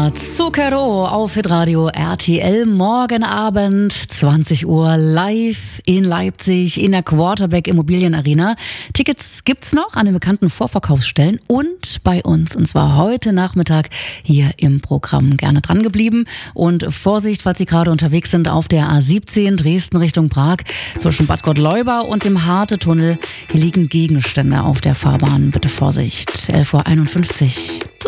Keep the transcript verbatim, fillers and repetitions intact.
war Zucchero auf Hitradio R T L. Morgen Abend, zwanzig Uhr, live in Leipzig in der Quarterback Immobilienarena. Tickets gibt's noch an den bekannten Vorverkaufsstellen und bei uns. Und zwar heute Nachmittag hier im Programm. Gerne dran geblieben. Und Vorsicht, falls Sie gerade unterwegs sind auf der A siebzehn Dresden Richtung Prag zwischen Bad Gottleuba und dem Harte-Tunnel. Hier liegen Gegenstände auf der Fahrbahn. Bitte Vorsicht. elf Uhr einundfünfzig.